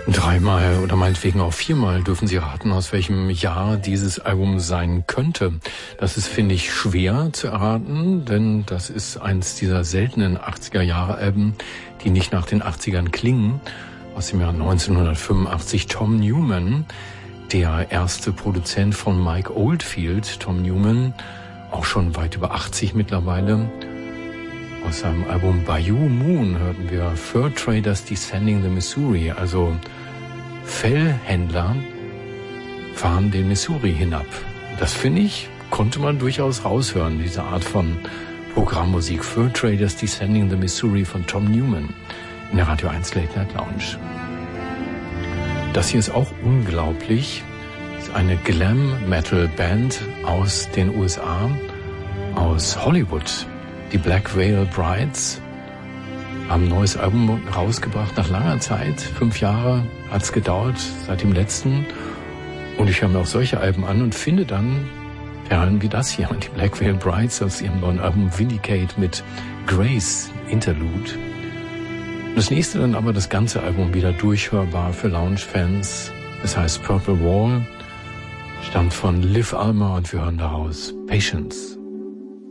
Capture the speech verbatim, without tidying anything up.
Dreimal oder meinetwegen auch viermal dürfen Sie raten, aus welchem Jahr dieses Album sein könnte. Das ist, finde ich, schwer zu erraten, denn das ist eins dieser seltenen achtziger-Jahre-Alben, die nicht nach den achtzigern klingen. Aus dem Jahr neunzehnhundertfünfundachtzig, Tom Newman, der erste Produzent von Mike Oldfield. Tom Newman, auch schon weit über achtzig mittlerweile. Aus seinem Album Bayou Moon hörten wir Fur Traders Descending the Missouri, also Fellhändler fahren den Missouri hinab. Das, finde ich, konnte man durchaus raushören, diese Art von Programmmusik. Fur Traders Descending the Missouri von Tom Newman in der Radio eins Late Night Lounge. Das hier ist auch unglaublich. Das ist eine Glam-Metal-Band aus den U S A, aus Hollywood. Die Black Veil Brides haben ein neues Album rausgebracht nach langer Zeit. Fünf Jahre hat's gedauert seit dem letzten. Und ich höre mir auch solche Alben an und finde dann Perlen wie das hier. Die Black Veil Brides aus ihrem neuen Album Vindicate mit Grace Interlude. Das nächste dann aber das ganze Album wieder durchhörbar für Lounge-Fans. Es heißt Purple Wall, stammt von Liv Almer und wir hören daraus Patience.